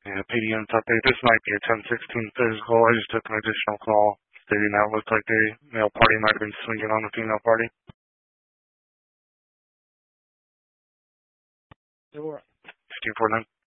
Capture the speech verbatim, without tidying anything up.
Yeah, P D M's update. This might be a ten sixteen physical. I just took an additional call stating that it looked like a male party might have been swinging on the female party. Sure. fifteen four nine.